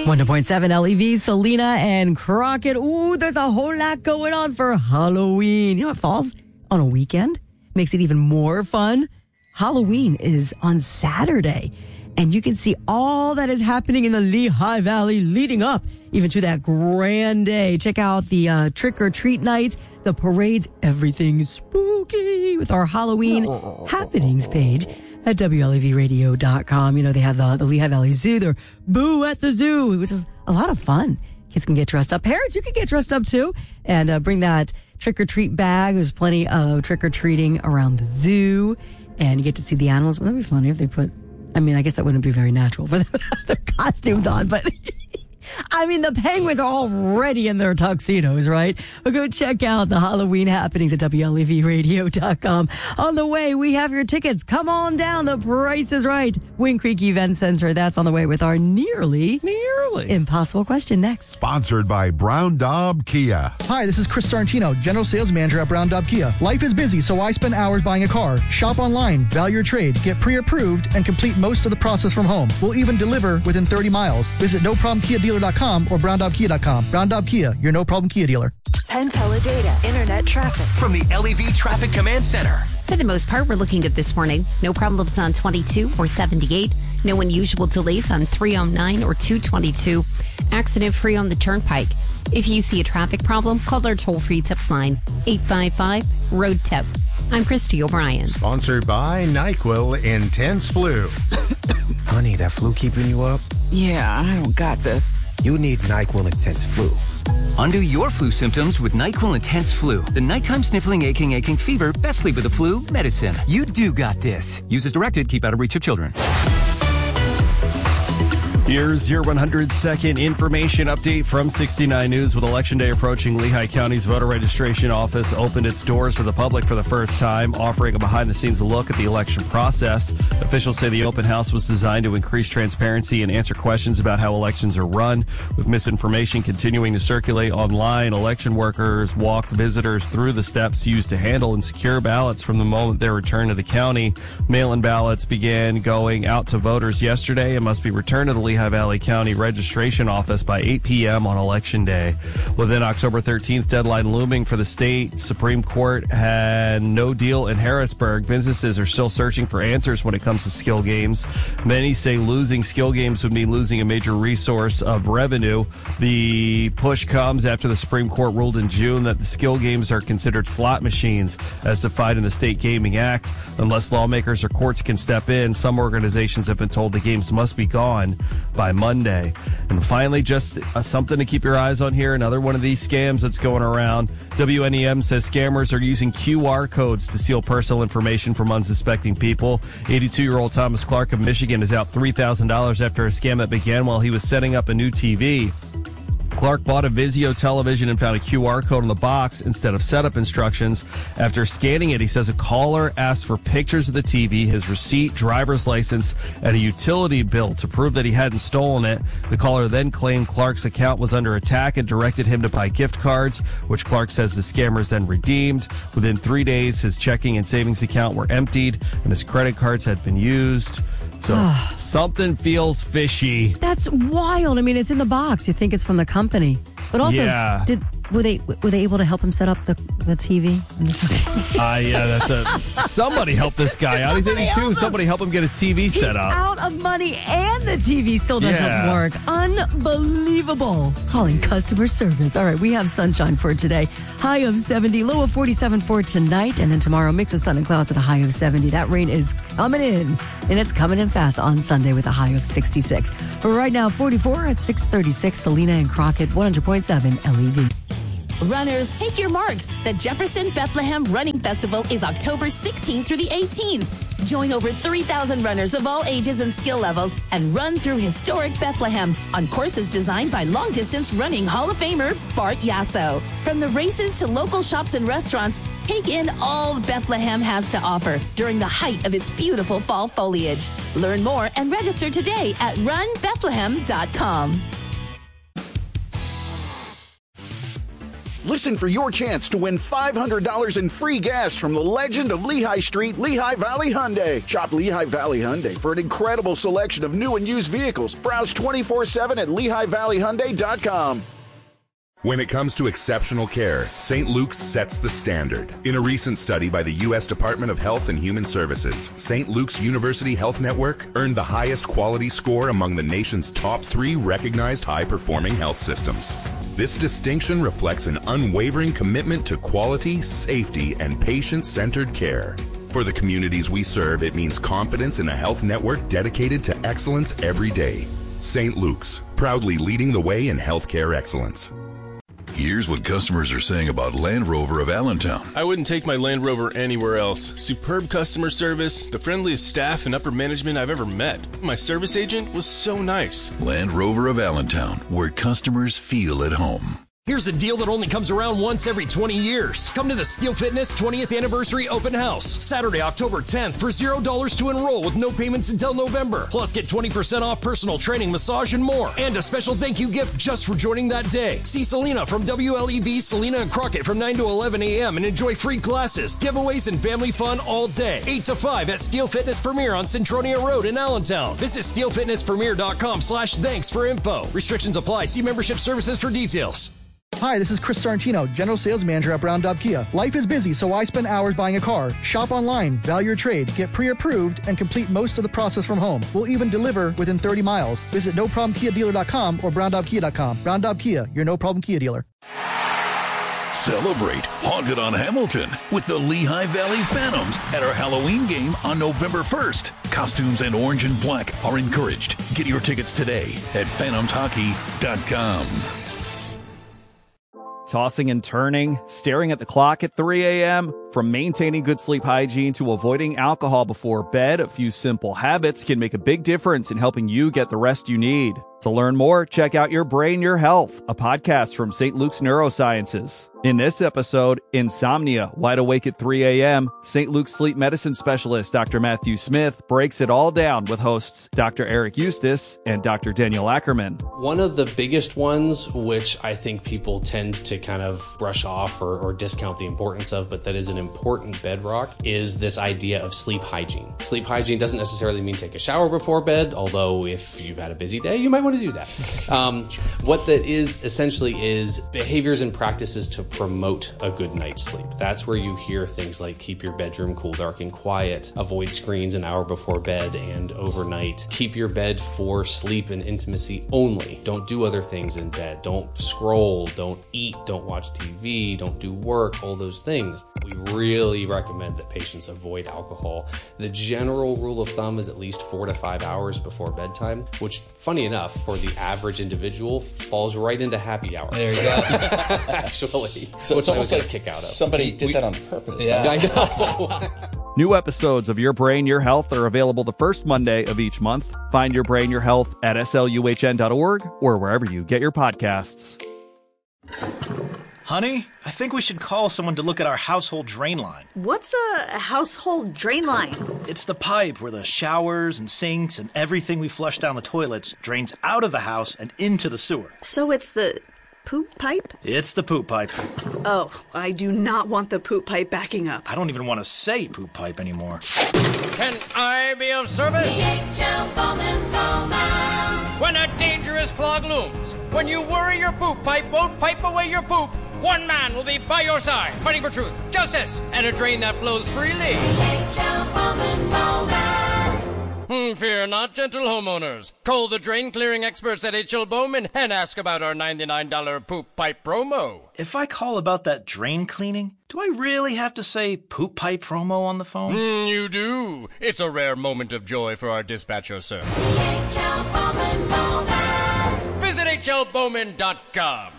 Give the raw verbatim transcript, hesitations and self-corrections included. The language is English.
one point seven L E V, Selena and Crockett. Ooh, there's a whole lot going on for Halloween. You know, it falls on a weekend. Makes it even more fun. Halloween is on Saturday. And you can see all that is happening in the Lehigh Valley leading up even to that grand day. Check out the uh, trick-or-treat nights, the parades, everything spooky with our Halloween happenings page at W L A V radio dot com. You know, they have the, the Lehigh Valley Zoo. They're Boo at the Zoo, which is a lot of fun. Kids can get dressed up. Parents, you can get dressed up too and uh, bring that trick-or-treat bag. There's plenty of trick-or-treating around the zoo. And you get to see the animals. Wouldn't that be funny if they put... I mean, I guess that wouldn't be very natural for them to have their costumes on, but I mean, the penguins are already in their tuxedos, right? Well, go check out the Halloween happenings at W L A V radio dot com. On the way, we have your tickets. Come on down. The price is right. Wing Creek Event Center. That's on the way with our nearly, nearly impossible question next. Sponsored by Brown Daub Kia. Hi, this is Chris Sorrentino, General Sales Manager at Brown Daub Kia. Life is busy, so I spend hours buying a car. Shop online, value your trade, get pre-approved, and complete most of the process from home. We'll even deliver within thirty miles. Visit no problem kia dealer dot com or brown daub kia dot com. Brown Daub Kia, your no problem Kia dealer. Penn Teledata Internet traffic from the L E V Traffic Command Center. For the most part, we're looking good this morning. No problems on twenty-two or seventy-eight. No unusual delays on three oh nine or two twenty-two. Accident free on the Turnpike. If you see a traffic problem, call our toll-free tip line, eight five five, road tip. I'm Christy O'Brien. Sponsored by NyQuil Intense Flu. Honey, that flu keeping you up? Yeah, I don't got this. You need NyQuil Intense Flu. Undo your flu symptoms with NyQuil Intense Flu. The nighttime sniffling, aching, aching fever. Best sleep with the flu medicine. You do got this. Use as directed. Keep out of reach of children. Here's your one hundred second information update from sixty-nine News. With Election Day approaching, Lehigh County's voter registration office opened its doors to the public for the first time, offering a behind-the-scenes look at the election process. Officials say the open house was designed to increase transparency and answer questions about how elections are run. With misinformation continuing to circulate online, election workers walked visitors through the steps used to handle and secure ballots from the moment they're returned to the county. Mail-in ballots began going out to voters yesterday and must be returned to the Lehigh Valley County Registration Office by eight p.m. on Election Day. Within October thirteenth deadline looming for the state, Supreme Court had no deal in Harrisburg. Businesses are still searching for answers when it comes to skill games. Many say losing skill games would mean losing a major resource of revenue. The push comes after the Supreme Court ruled in June that the skill games are considered slot machines as defined in the State Gaming Act. Unless lawmakers or courts can step in, some organizations have been told the games must be gone by Monday. And finally, just uh, something to keep your eyes on here. Another one of these scams that's going around. W N E M says scammers are using Q R codes to steal personal information from unsuspecting people. eighty-two-year-old Thomas Clark of Michigan is out three thousand dollars after a scam that began while he was setting up a new T V. Clark bought a Vizio television and found a Q R code on the box instead of setup instructions. After scanning it, he says a caller asked for pictures of the T V, his receipt, driver's license, and a utility bill to prove that he hadn't stolen it. The caller then claimed Clark's account was under attack and directed him to buy gift cards, which Clark says the scammers then redeemed. Within three days, his checking and savings account were emptied and his credit cards had been used. So something feels fishy. That's wild. I mean, it's in the box. You think it's from the company. But also, yeah. did were they were they able to help him set up the, the T V? Ah, uh, yeah, that's a somebody help this guy out. He's eighty-two. Somebody help him get his T V He's set up. Out of money and the T V still doesn't yeah. work. Unbelievable. Calling customer service. All right, we have sunshine for today. High of seventy, low of forty-seven for tonight, and then tomorrow mix of sun and clouds with a high of seventy. That rain is coming in, and it's coming in fast on Sunday with a high of sixty-six. For right now, forty-four at six thirty-six. Selena and Crockett, one hundred point seven L E V. Runners, take your marks. The Jefferson Bethlehem Running Festival is October sixteenth through the eighteenth. Join over three thousand runners of all ages and skill levels and run through historic Bethlehem on courses designed by long-distance running Hall of Famer Bart Yasso. From the races to local shops and restaurants, take in all Bethlehem has to offer during the height of its beautiful fall foliage. Learn more and register today at run bethlehem dot com. Listen for your chance to win five hundred dollars in free gas from the legend of Lehigh Street, Lehigh Valley Hyundai. Shop Lehigh Valley Hyundai for an incredible selection of new and used vehicles. Browse twenty-four seven at Lehigh Valley Hyundai dot com. When it comes to exceptional care, Saint Luke's sets the standard. In a recent study by the U S Department of Health and Human Services, Saint Luke's University Health Network earned the highest quality score among the nation's top three recognized high-performing health systems. This distinction reflects an unwavering commitment to quality, safety, and patient-centered care. For the communities we serve, it means confidence in a health network dedicated to excellence every day. Saint Luke's, proudly leading the way in healthcare excellence. Here's what customers are saying about Land Rover of Allentown. I wouldn't take my Land Rover anywhere else. Superb customer service, the friendliest staff and upper management I've ever met. My service agent was so nice. Land Rover of Allentown, where customers feel at home. Here's a deal that only comes around once every twenty years. Come to the Steel Fitness twentieth Anniversary Open House, Saturday, October tenth, for zero dollars to enroll with no payments until November. Plus, get twenty percent off personal training, massage, and more. And a special thank you gift just for joining that day. See Selena from W L E V, Selena and Crockett from nine to eleven a.m. and enjoy free classes, giveaways, and family fun all day. eight to five at Steel Fitness Premier on Centronia Road in Allentown. Visit steel fitness premier dot com slash thanks for info. Restrictions apply. See membership services for details. Hi, this is Chris Sorrentino, General Sales Manager at Brown Daub Kia. Life is busy, so I spend hours buying a car. Shop online, value your trade, get pre-approved, and complete most of the process from home. We'll even deliver within thirty miles. Visit no problem kia dealer dot com or brown daub kia dot com. Brown Daub Kia, your no-problem Kia dealer. Celebrate Haunted on Hamilton with the Lehigh Valley Phantoms at our Halloween game on November first. Costumes and orange and black are encouraged. Get your tickets today at phantoms hockey dot com. Tossing and turning, staring at the clock at three a.m., from maintaining good sleep hygiene to avoiding alcohol before bed, a few simple habits can make a big difference in helping you get the rest you need. To learn more, check out Your Brain, Your Health, a podcast from Saint Luke's Neurosciences. In this episode, Insomnia, Wide Awake at three a.m., Saint Luke's sleep medicine specialist Doctor Matthew Smith breaks it all down with hosts Doctor Eric Eustace and Doctor Daniel Ackerman. One of the biggest ones, which I think people tend to kind of brush off or, or discount the importance of, but that is an important bedrock, is this idea of sleep hygiene. Sleep hygiene doesn't necessarily mean take a shower before bed, although if you've had a busy day, you might want to do that. Um, what that is essentially is behaviors and practices to promote a good night's sleep. That's where you hear things like keep your bedroom cool, dark, and quiet, avoid screens an hour before bed and overnight, keep your bed for sleep and intimacy only. Don't do other things in bed. Don't scroll, don't eat, don't watch T V, don't do work, all those things. We really recommend that patients avoid alcohol. The general rule of thumb is at least four to five hours before bedtime, which, funny enough, for the average individual, falls right into happy hour. There you go. Actually. So it's almost like kick out of. somebody did we, that on purpose. Yeah, I know. New episodes of Your Brain, Your Health are available the first Monday of each month. Find Your Brain, Your Health at S L U H N dot org or wherever you get your podcasts. Honey, I think we should call someone to look at our household drain line. What's a household drain line? It's the pipe where the showers and sinks and everything we flush down the toilets drains out of the house and into the sewer. So it's the poop pipe? It's the poop pipe. Oh, I do not want the poop pipe backing up. I don't even want to say poop pipe anymore. Can I be of service? D H L Bowman Bowman. When a dangerous clog looms, when you worry your poop pipe won't pipe away your poop, one man will be by your side, fighting for truth, justice, and a drain that flows freely. D H L Bowman Bowman. Hmm, fear not, gentle homeowners. Call the drain clearing experts at H L Bowman and ask about our ninety-nine dollars poop pipe promo. If I call about that drain cleaning, do I really have to say poop pipe promo on the phone? Mm, you do. It's a rare moment of joy for our dispatcher, sir. D H L Bowman Bowman. Visit H L Bowman dot com.